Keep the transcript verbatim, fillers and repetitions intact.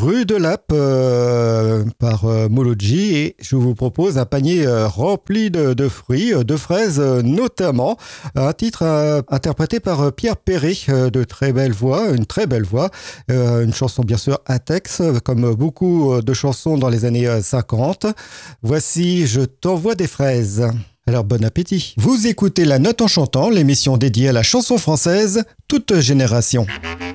Rue de Lappe euh, par euh, Mology et je vous propose un panier euh, rempli de, de fruits, de fraises euh, notamment. Un titre euh, interprété par euh, Pierre Perret, euh, de très belle voix, une très belle voix. Euh, une chanson bien sûr à texte, comme beaucoup de chansons dans les années cinquante. Voici Je t'envoie des fraises. Alors bon appétit. Vous écoutez La Note en chantant, l'émission dédiée à la chanson française, toute génération.